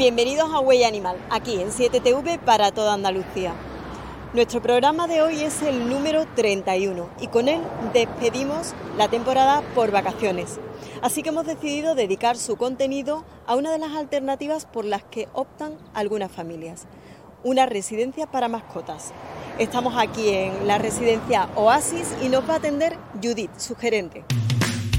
Bienvenidos a Huella Animal, aquí en 7TV para toda Andalucía. Nuestro programa de hoy es el número 31 y con él despedimos la temporada por vacaciones. Así que hemos decidido dedicar su contenido a una de las alternativas por las que optan algunas familias, una residencia para mascotas. Estamos aquí en la residencia Oasis y nos va a atender Judith, su gerente.